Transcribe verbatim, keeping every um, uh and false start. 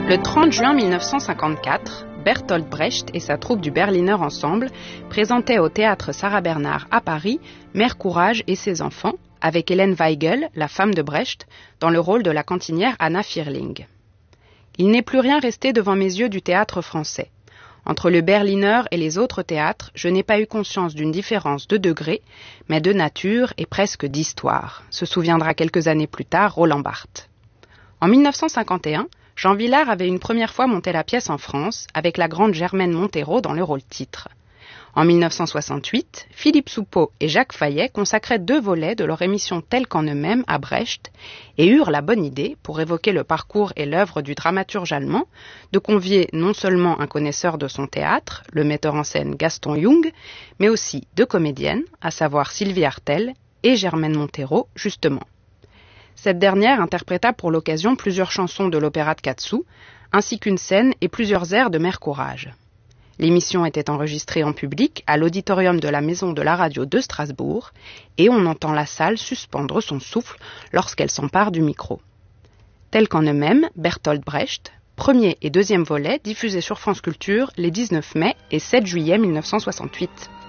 Le trente juin mille neuf cent cinquante-quatre, Bertolt Brecht et sa troupe du Berliner Ensemble présentaient au théâtre Sarah Bernhardt à Paris Mère Courage et ses enfants, avec Hélène Weigel, la femme de Brecht, dans le rôle de la cantinière Anna Firling. Il n'est plus rien resté devant mes yeux du théâtre français. Entre le Berliner et les autres théâtres, je n'ai pas eu conscience d'une différence de degré, mais de nature et presque d'histoire, se souviendra quelques années plus tard Roland Barthes. En mille neuf cent cinquante et un, Jean Vilar avait une première fois monté la pièce en France, avec la grande Germaine Montero dans le rôle-titre. En mille neuf cent soixante-huit, Philippe Soupeau et Jacques Fayet consacraient deux volets de leur émission Telle qu'en eux-mêmes à Brecht et eurent la bonne idée, pour évoquer le parcours et l'œuvre du dramaturge allemand, de convier non seulement un connaisseur de son théâtre, le metteur en scène Gaston Jung, mais aussi deux comédiennes, à savoir Sylvie Hartel et Germaine Montero, justement. Cette dernière interpréta pour l'occasion plusieurs chansons de l'opéra de Katsou, ainsi qu'une scène et plusieurs airs de Mère Courage. L'émission était enregistrée en public à l'auditorium de la Maison de la Radio de Strasbourg et on entend la salle suspendre son souffle lorsqu'elle s'empare du micro. Tel qu'en eux-mêmes, Bertolt Brecht, premier et deuxième volet diffusés sur France Culture les dix-neuf mai et sept juillet mille neuf cent soixante-huit.